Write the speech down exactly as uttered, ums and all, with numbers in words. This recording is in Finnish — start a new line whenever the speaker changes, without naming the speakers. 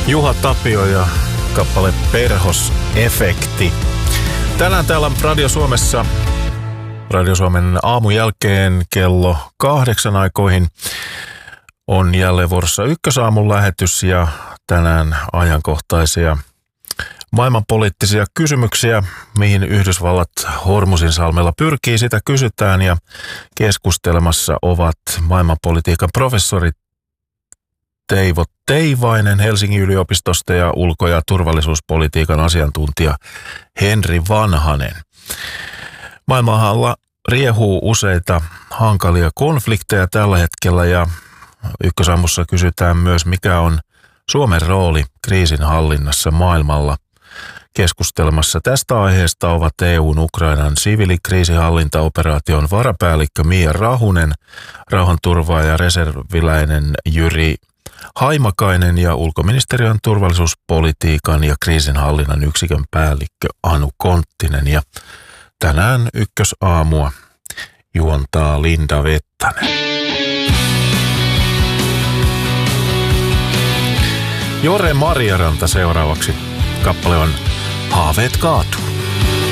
Juha Tapio ja kappale Perhos-efekti. Tänään täällä Radio Suomessa, Radio Suomen aamun jälkeen kello kahdeksan aikoihin on jälleen vuorossa Ykkösaamun lähetys ja tänään ajankohtaisia maailmanpoliittisia kysymyksiä, mihin Yhdysvallat Hormuzinsalmella pyrkii, sitä kysytään ja keskustelemassa ovat maailmanpolitiikan professori Teivo Teivainen Helsingin yliopistosta ja ulko- ja turvallisuuspolitiikan asiantuntija Henri Vanhanen. Maailmalla riehuu useita hankalia konflikteja tällä hetkellä ja Ykkösaamussa kysytään myös, mikä on Suomen rooli kriisinhallinnassa maailmalla. Keskustelemassa tästä aiheesta ovat E U:n Ukrainan siviilikriisinhallintaoperaation varapäällikkö Mia Rahunen, rauhanturvaaja ja reserviläinen Jyri Haimakainen ja ulkoministeriön turvallisuuspolitiikan ja kriisinhallinnan yksikön päällikkö Anu Konttinen. Ja tänään Ykkösaamua juontaa Linda Vettanen. Jore Marjaranta seuraavaksi. Kappale on Haaveet kaatuu.